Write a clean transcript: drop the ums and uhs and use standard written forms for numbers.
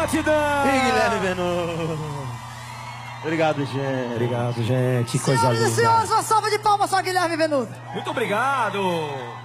Batidão! E Guilherme Venuto. Obrigado, gente. Obrigado, gente. Que coisa linda. Senhoras e senhores, uma salva de palmas só, Guilherme Venuto. Muito obrigado.